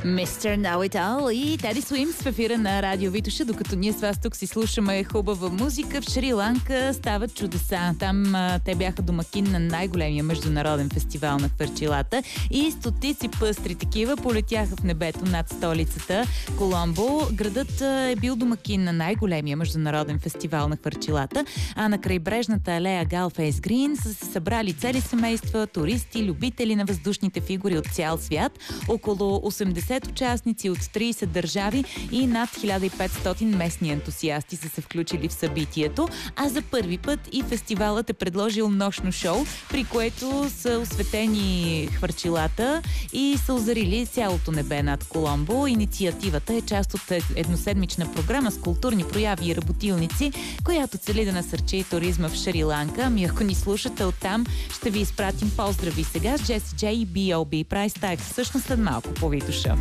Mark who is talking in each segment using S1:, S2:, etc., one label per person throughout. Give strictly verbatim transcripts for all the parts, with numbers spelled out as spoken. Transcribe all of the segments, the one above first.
S1: мистер Know It All и Теди Суимс в ефира на Радио Витоша, докато ние с вас тук си слушаме хубава музика. В Шри-Ланка стават чудеса. Там а, те бяха домакин на най-големия международен фестивал на хвърчилата и стотици пъстри такива полетяха в небето над столицата Коломбо. Градът а, е бил домакин на най-големия международен фестивал на хвърчилата, а на крайбрежната алея Галфейс Грин са се събрали цели семейства, туристи, любители на въздушните фигури от цял свят. Около осемдесет участници от трийсет държави и над хиляда и петстотин местни ентусиасти са се включили в събитието, а за първи път и фестивалът е предложил нощно шоу, при което са осветени хвърчилата и са озарили цялото небе над Коломбо. Инициативата е част от едноседмична програма с културни прояви и работилници, която цели да насърчи туризма в Шри-Ланка. Ами ако ни слушате оттам, ще ви изпратим поздрави сега с Джеси Джей и Би О Би. Прайс Тайк всъщност след малко по Витоша.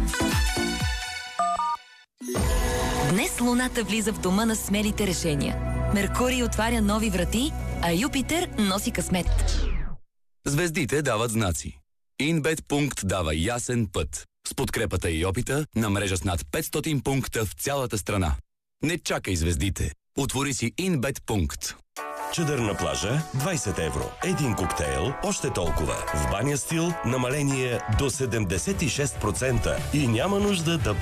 S2: Днес Луната влиза в дома на смелите решения. Меркурий отваря нови врати, а Юпитер носи късмет.
S3: Звездите дават знаци. Инбет пункт дава ясен път. С подкрепата и опита на мрежа с над петстотин пункта в цялата страна. Не чакай звездите. Отвори си Инбет пункт.
S4: Чадър на плажа – двайсет евро. Един коктейл – още толкова. В Баня Стил – намаление до седемдесет и шест процента. И няма нужда да